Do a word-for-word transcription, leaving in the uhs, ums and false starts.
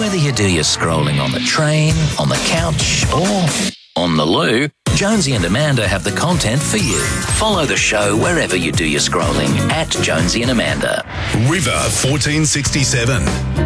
Whether you do your scrolling on the train, on the couch, or on the loo, Jonesy and Amanda have the content for you. Follow the show wherever you do your scrolling at Jonesy and Amanda. River fourteen sixty-seven.